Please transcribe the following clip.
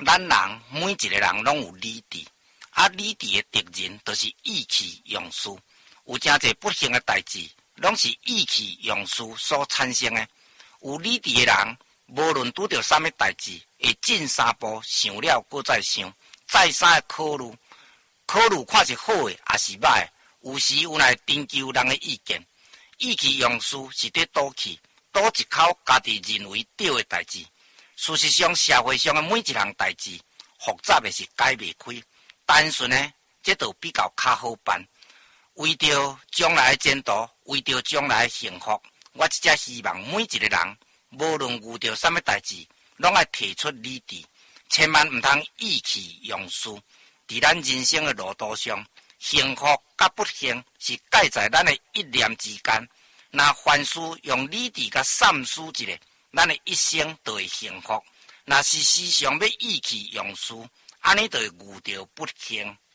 咱人每一个人拢有理智，理智的敌人就是意气用事。有真侪不幸的代志，拢是意气用事所产生的。有理智的人，无论拄到啥物代志，会进三步想了，搁再想，再三的考虑看是好的还是歹的。有时有来征求人的意见。意气用事是伫赌气，赌一口家己认为对的代志。事实上，社会上的每一项代志，复杂的是解袂开，单纯的这就比较较好办。为着将来的前途，为着将来的幸福，我只希望每一个人，无论遇到什么代志，拢爱提出理智，千万唔通意气用事。伫咱人生的路途上，幸福甲不幸是盖在咱的一念之间。若凡事用理智甲三思一下，咱的一生就会幸福。若是时常要意气用事，安尼就会遇到不幸。